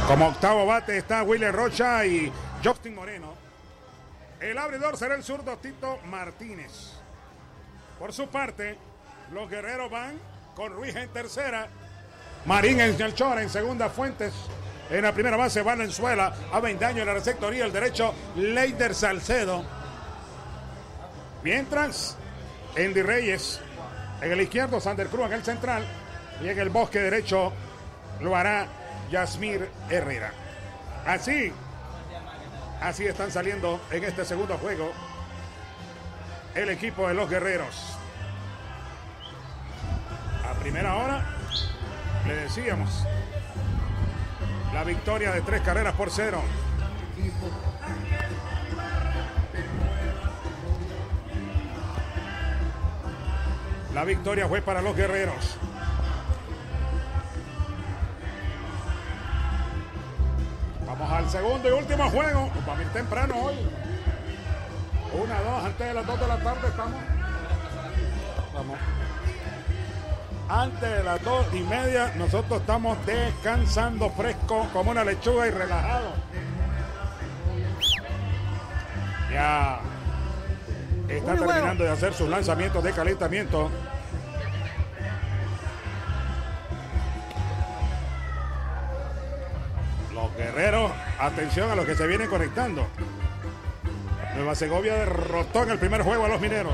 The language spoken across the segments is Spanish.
Como octavo bate está Willy Rocha y Justin Moreno. El abridor será el zurdo Tito Martínez. Por su parte, los guerreros van con Ruiz en tercera, Marín en el short, en segunda Fuentes, en la primera base Valenzuela, Avendaño en la receptoría, el derecho Leider Salcedo. Mientras, Andy Reyes en el izquierdo, Sander Cruz en el central y en el bosque derecho lo hará Yasmir Herrera. Así están saliendo en este segundo juego el equipo de los guerreros. A primera hora, le decíamos, la victoria de 3-0. La victoria fue para los guerreros. Vamos al segundo y último juego. Nos vamos a ir temprano hoy. 1-2, antes de las 2 de la tarde estamos. Vamos. Antes de las 2:30 nosotros estamos descansando fresco como una lechuga y relajado. Ya está terminando de hacer sus lanzamientos de calentamiento. Los guerreros, atención a los que se vienen conectando. Nueva Segovia derrotó en el primer juego a los mineros.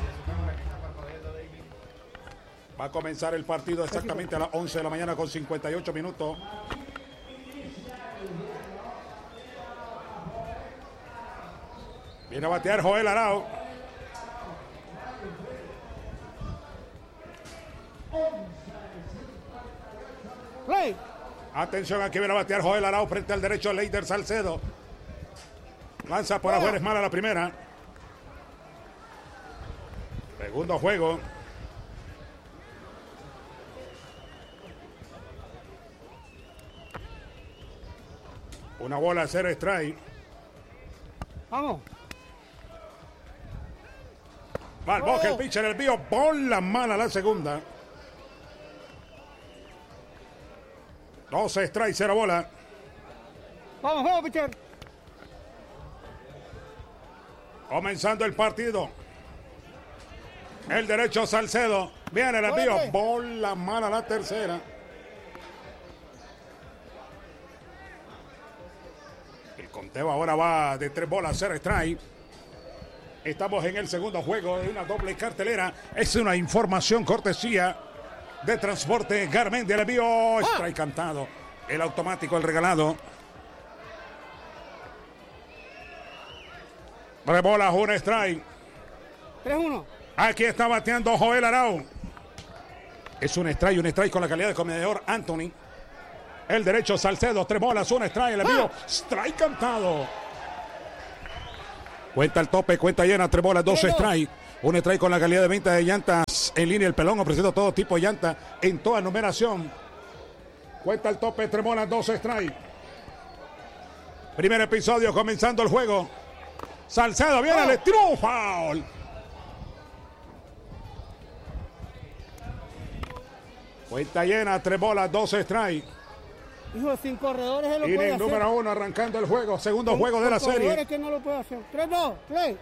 Va a comenzar el partido exactamente a las 11 de la mañana con 58 minutos. Viene a batear Joel Arao. Play. Atención, aquí viene a batear Joel Arao frente al derecho Leider Salcedo. Lanza por afuera, es mala la primera. Segundo juego. Una bola, 0 strike. Vamos. Va al bosque, el pitcher, el envío. Bola mala la segunda. 12 strike, 0 bola. Vamos, pitcher. Comenzando el partido. El derecho Salcedo. Viene el envío. Bola mala la tercera. El conteo ahora va de 3 bolas, 0 strike. Estamos en el segundo juego de una doble cartelera. Es una información cortesía de Transporte Garmendia. El envío. Strike cantado. El automático, el regalado. 3 bolas, 1 strike. 3-1. Aquí está bateando Joel Arao. Es un strike con la calidad de comedor Anthony. El derecho Salcedo, 3 bolas, 1 strike. El envío, strike cantado. Cuenta el tope, cuenta llena, 3 bolas, 2 strike. Un strike con la calidad de venta de llantas en línea. El Pelón ofreciendo todo tipo de llantas en toda numeración. Cuenta el tope, 3 bolas, 2 strike. Primer episodio comenzando el juego. Salcedo viene, le tiró un foul. Cuenta llena, 3 bolas, 2 strike. Hijo, sin corredores él lo puede Inning hacer. número 1 arrancando el juego. Segundo juego de la serie. Corredores que no lo puede hacer. 3-2, play.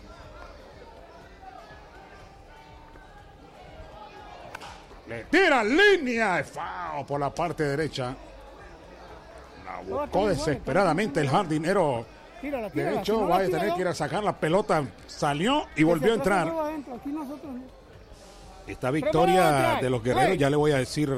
Le tira línea de foul por la parte derecha. La buscó desesperadamente el jardinero Tírala. derecho. Va a tener que ir a sacar la pelota. Salió y volvió a entrar. Aquí nosotros no. Esta victoria de los guerreros, ya le voy a decir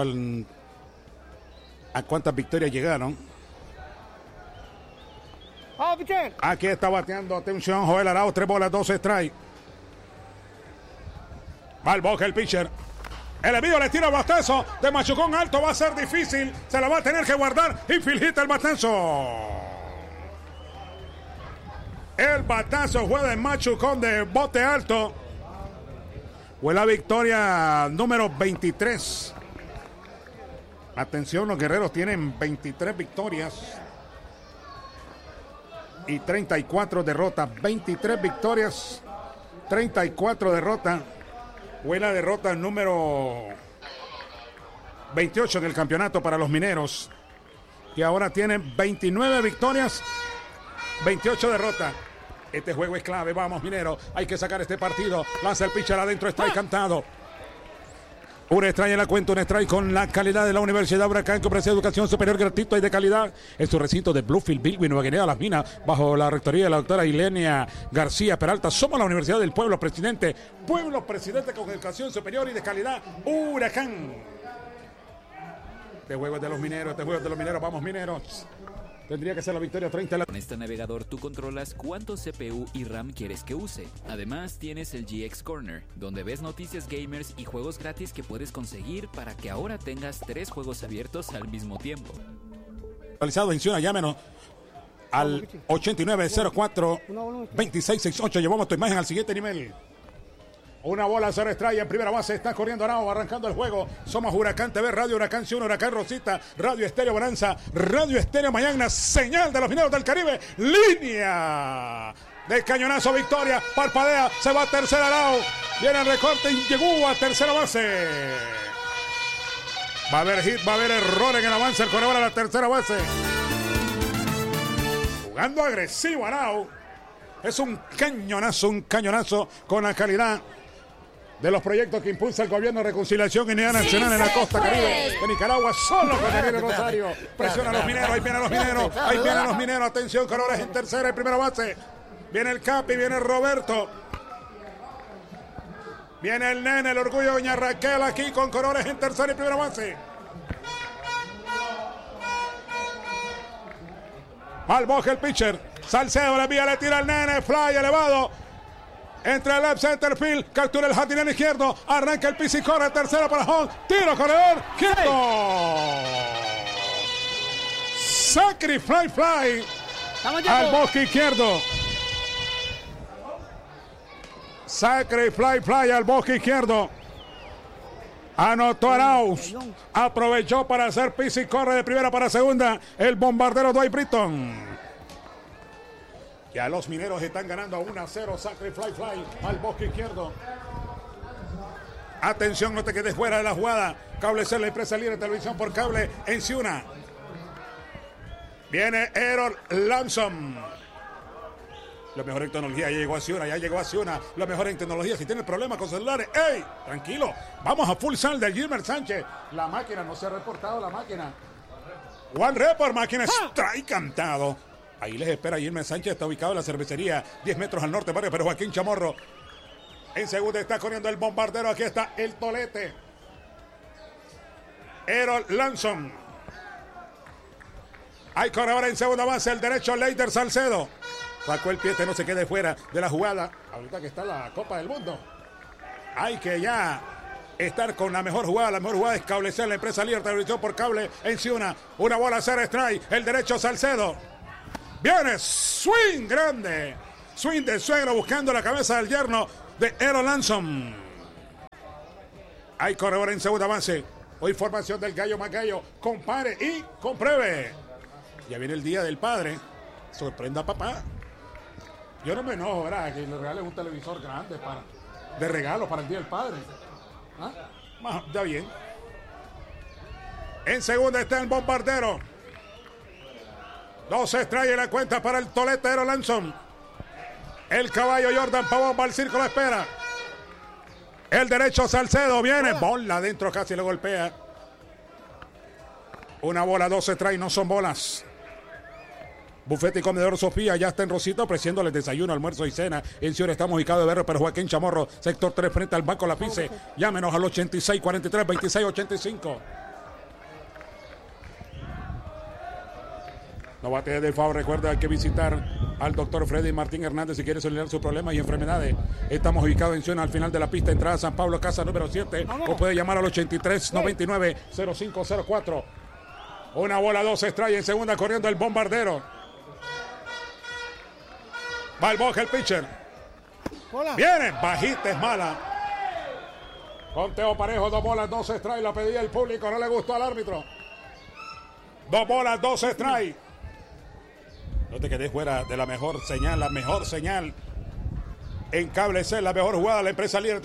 a cuántas victorias llegaron. Vamos, pitcher. Aquí está bateando, atención, Joel Arao, 3 bolas, 2 strike. Va al bosque el pitcher. El envío le tira el batazo de machucón alto, va a ser difícil, se la va a tener que guardar y filita el batazo. El batazo fue de machucón de bote alto. Fue la victoria número 23. Atención, los guerreros tienen 23 victorias y 34 derrotas. 23 victorias, 34 derrotas. Fue la derrota número 28 del campeonato para los mineros. y ahora tienen 29 victorias, 28 derrotas. Este juego es clave, vamos Minero, hay que sacar este partido. Lanza el pitcher adentro, strike cantado. Un strike en la cuenta, un strike con la calidad de la Universidad Huracán, que ofrece educación superior gratuita y de calidad en su recinto de Bluefield, Billings, Nueva Guinea, Las Minas, bajo la rectoría de la doctora Ilenia García Peralta. Somos la Universidad del Pueblo Presidente con educación superior y de calidad, Huracán. Este juego es de los Mineros, vamos Mineros. Tendría que ser la victoria 30. Con este navegador tú controlas cuánto CPU y RAM quieres que use. Además tienes el GX Corner, donde ves noticias gamers y juegos gratis que puedes conseguir para que ahora tengas 3 juegos abiertos al mismo tiempo. Actualizado en Ciudad, llámenos al 8904-2668. Llevamos tu imagen al siguiente nivel. Una bola, 0 strike en primera base. Está corriendo Arao, arrancando el juego. Somos Huracán TV, Radio Huracán 1, Huracán Rosita, Radio Estéreo Bonanza, Radio Estéreo Mayagna, señal de los Mineros del Caribe. Línea de cañonazo, victoria. Parpadea, se va a tercera Arao. Viene el recorte y llegó a tercera base. Va a haber hit, va a haber error en el avance. El corredor a la tercera base. Jugando agresivo Arao. Es un cañonazo con la calidad de los proyectos que impulsa el gobierno de reconciliación y unidad nacional en la costa caribe de Nicaragua, solo con Daniel Rosario. Presiona a los Mineros, ahí vienen los Mineros, atención, colores en tercera y primera base. Viene el Capi, viene Roberto. Viene el nene, el orgullo de doña Raquel aquí con colores en tercera y primera base. Al bosque el pitcher. Salcedo le envía, le tira el nene, fly elevado. Entre el left center field, captura el jardinero izquierdo, arranca el piso y corre, tercera para home, tiro corredor, quieto. Sacri fly al bosque izquierdo. Sacri fly al bosque izquierdo. Anotó Arauz, aprovechó para hacer piso y corre de primera para segunda el bombardero Dwight Britton. Ya los Mineros están ganando 1-0. Sacre fly al bosque izquierdo. Atención, no te quedes fuera de la jugada. Cable Ser, la empresa líder de televisión por cable en Ciuna. Viene Errol Lanson. Lo mejor en tecnología ya llegó a Ciuna. Lo mejor en tecnología. Si tiene problemas con celulares, ¡ey! Tranquilo. Vamos a full sal del Gilmer Sánchez. La máquina, no se ha reportado la máquina. One report, máquina, strike cantado. Ahí les espera Gilmer Sánchez, está ubicado en la cervecería 10 metros al norte, barrio pero Joaquín Chamorro. En segunda está corriendo el bombardero, aquí está el tolete. Errol Lanson. Hay corredor en segunda base, el derecho Leiter Salcedo. Sacó el pie, no se quede fuera de la jugada. Ahorita que está la Copa del Mundo. Hay que ya estar con la mejor jugada. La mejor jugada es Cable Ser, la empresa líder de televisión por cable en Ciuna. Una bola, 0 strike, el derecho Salcedo. Viene swing grande. Swing de suegro buscando la cabeza del yerno de Errol Lanson. Hay corredor en segunda base. Hoy formación del Gallo Magallo. Compare y compruebe. Ya viene el día del padre. Sorprenda a papá. Yo no me enojo, ¿verdad? Que le regalen un televisor grande de regalo para el día del padre. ¿Ah? Ya bien. En segunda está el bombardero. 2 strikes en la cuenta para el tolete Errol Lanson. El caballo Jordan Pavón va al círculo de espera. El derecho Salcedo viene. Bola adentro, casi le golpea. Una bola, 2 strikes, no son bolas. Bufete y comedor Sofía ya está en Rosita ofreciéndoles desayuno, almuerzo y cena. En Ciudad estamos ubicados de Berro, pero Joaquín Chamorro, sector 3 frente al Banco La Pice. Llámenos al 8643-2685. No bate del favor, recuerda, hay que visitar al doctor Freddy Martín Hernández si quiere solucionar sus problemas y enfermedades. Estamos ubicados en Ciudad, al final de la pista, entrada San Pablo, casa número 7. O puede llamar al 8399-0504. Una bola, 2 strikes en segunda, corriendo el bombardero. Va el bosque el pitcher. Viene, bajita, es mala. Conteo parejo, 2 bolas, 2 strikes. La pedía el público, no le gustó al árbitro. 2 bolas, 2 strikes. No te quedes fuera de la mejor señal en Cable Ser, la mejor jugada, la empresa líder.